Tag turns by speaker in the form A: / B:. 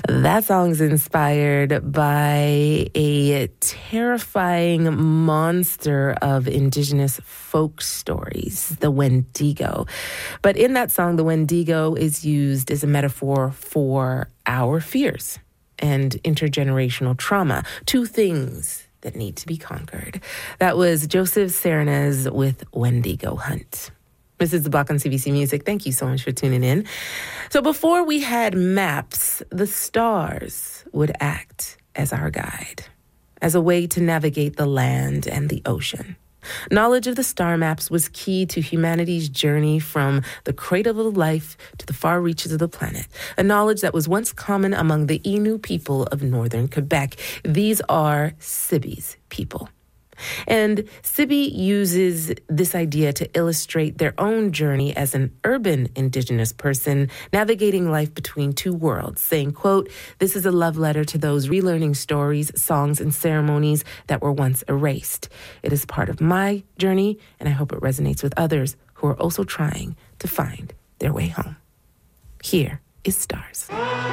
A: That song's inspired by a terrifying monster of indigenous folk stories, the Wendigo. But in that song, the Wendigo is used as a metaphor for our fears and intergenerational trauma, two things that need to be conquered. That was Joseph Serenez with Wendigo Hunt. This is The Block on CBC Music. Thank you so much for tuning in. So before we had maps, the stars would act as our guide, as a way to navigate the land and the ocean. Knowledge of the star maps was key to humanity's journey from the cradle of life to the far reaches of the planet, a knowledge that was once common among the Innu people of northern Quebec. These are Sibi's people. And Sibi uses this idea to illustrate their own journey as an urban indigenous person navigating life between two worlds, saying, quote, "This is a love letter to those relearning stories, songs, and ceremonies that were once erased. It is part of my journey, and I hope it resonates with others who are also trying to find their way home." Here is Stars.